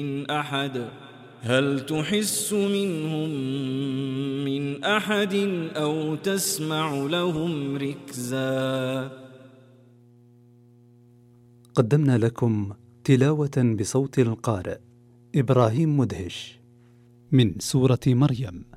من أحد هل تحس منهم من أحد أو تسمع لهم ركزا. قدمنا لكم تلاوة بصوت القارئ إبراهيم مدهش من سورة مريم.